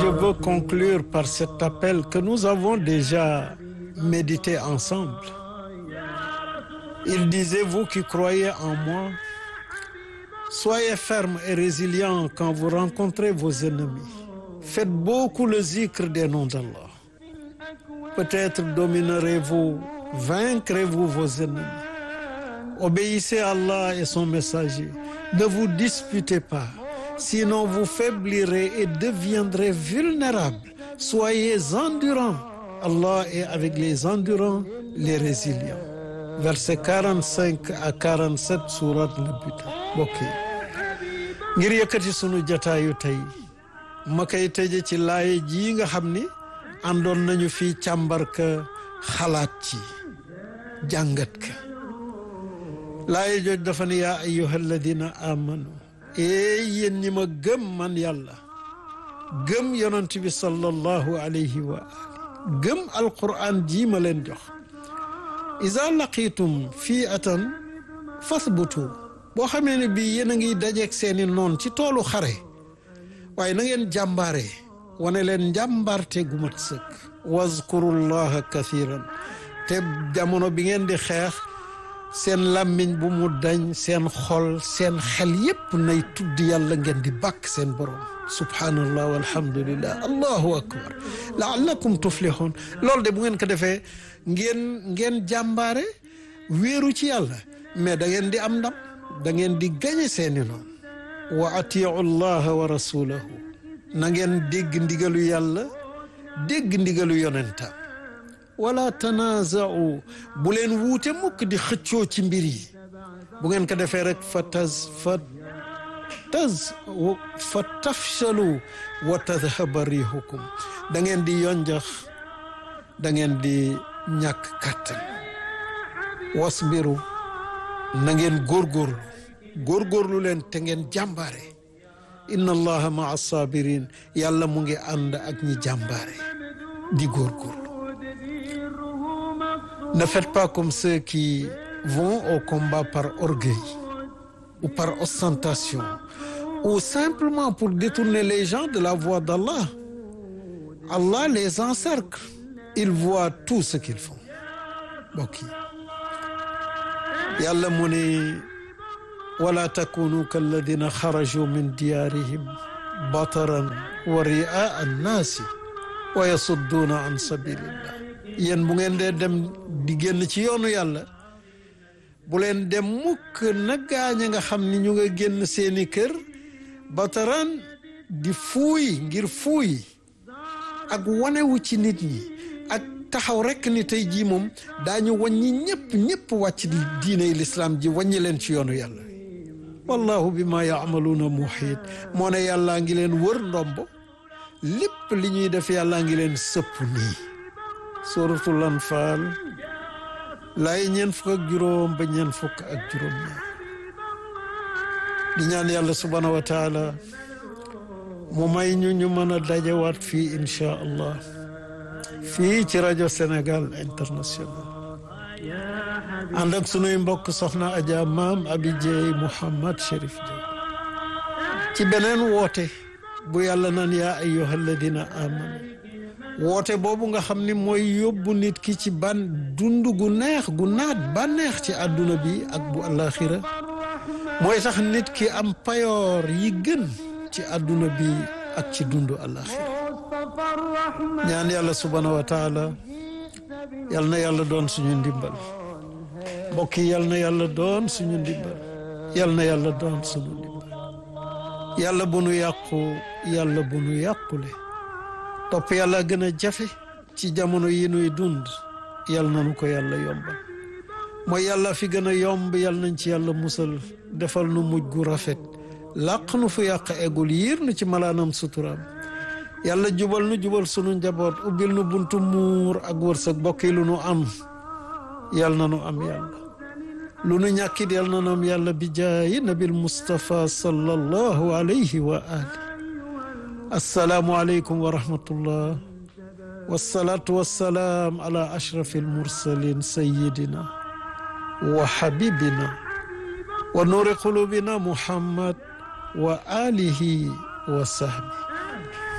je veux conclure par cet appel que nous avons déjà médité ensemble. Il disait, vous qui croyez en moi, soyez fermes et résilients quand vous rencontrez vos ennemis. Faites beaucoup le zikr des noms d'Allah. Peut-être dominerez-vous, vaincrez-vous vos ennemis. Obéissez à Allah et son messager. Ne vous disputez pas, sinon vous faiblirez et deviendrez vulnérables. Soyez endurants. Allah est avec les endurants, les résilients. Versets 45 à 47 sourate al-Buta. Mbokk yi ngir yëkkati sunu jataayu tey ma koy tëje ci laaye ji nga xam ni àndoon nañu fi càmbar ka xalaat ci jàngat ka laaye jooj dafa ne yaa ayyuha alladina amanu yéen ñi ma gëm man yàlla gëm yonent bi sallallahu alayhi wa ali gëm alquran ji ma leen jox iza laqitum fi'atan fasbutu boo xamee ne bii yéen a ngi dajeeg seeni noon ci toolu xare waaye na ngeen jàmbaare wane leen njàmbaarte gu mat sëkk wazkurullaha kathiran te jamono bi ngeen di xeex seen làmmiñ bu mu dañ seen xol seen xel yépp nay tudd yàlla ngeen di bàkk seen borom subhanallah walhamdulillah allahu akbar laallakum tuflihun loolu de bu ngeen ko defee ngeen jàmbaare wéeru ci yàlla mais da ngeen di am ndam da ngeen di gañe seeni noonu wa atiu llaha wa rasulahu na ngeen dégg ndigalu yàlla dégg ndigalu yonentam wala tanaza'u bu leen wuute mukk di xëccoo ci mbir yi bu ngeen ko defee rek fa tafshalu wa tadhhaba rihukum da ngeen di yonjax da ngeen di ñàkk kàttan wasbiru na ngeen góorgóorlu leen te ngeen jàmbaare inna allaha ma'a sabirin yàlla mu ngi ànd ak ñi jàmbaare di góorgóorlu. Ne faites pas comme ceux qui vont au combat par orgueil ou par ostentation ou simplement pour détourner les gens de la voie d'Allah. Allah les encercle. Il voit tout ce qu'ils font. Mbokk yi yàlla mu ne wala takunu kalladina xaraju min diyarihim bataran wa ri'a annaasi wa yasudduna an sabilillah. Yéen bu ngeen dee dem di génn ci yoonu yàlla bu leen dem mukk na gaaña nga xam ni ñu nga génn seeni kër bataran di fuuy ngir fuuy ak wanewu ci nit ñi ak taxaw rekk ni tey jii moom daañu wàññi ñëpp wàcc diiney lislaam ji wàññi leen ci yoonu yàlla wallahu bima yaamaluuna muhiit moo ne yàllaa ngi leen wër ndombo lépp li ñuy def yàllaa ngi leen sëpp nii suratul anfal laay ñeen fukk ak juróom ba ñeen fukk ak juróom ñaar di ñaan yàlla subhanahu wa taala mu may ñu mën a dajewaat fii insha allah fii ci rajo Sénégal international ànd ak sunuy mbokk soxna Adja Maam Abi Jeey Mouhamad Chérif Jeey ci beneen woote bu yàlla naan yaa ayyuhal ladina amanu woote boobu nga xam ni mooy yóbbu nit ki ci dund gu neex gu naat bànneex ci àdduna bi ak bu àllaaxira mooy tax nit ki am payoor yi gën ci àdduna bi ak ci dundu àllaaxira ñaan yàlla subhanahu wa taala yal na yàlla doon suñu ndimbal mbokk yi yal na yàlla doon suñu ndimbal yal na yàlla doon suñu ndimbal yàlla bu nu yàqu yàlla bu nu yàqule topp yàlla gën a jafe ci jamono yi nuy dund yal na nu ko yàlla yombal mooy yàlla fi gën a yomb yal nañ ci yàlla musal defal nu mujj gu rafet làq nu fu yàq eggul yiir nu ci malaanam suturaam yàlla jubal nu jubal sunu njaboot ubbil nu buntu muur ak wërsëg bokk yi lu nu am yal na nu am yàlla lu nu ñàkkit yal na nu am yàlla bi jaayi nabil Mustafa sallallahu alayhi wa ali assalaamu aleykum wa rahmatullah wassalaatu wassalaam ala ashrafi almursalin sayidina wa habibina wa nuuri qulubina Muhammad wa alihi wa sahbi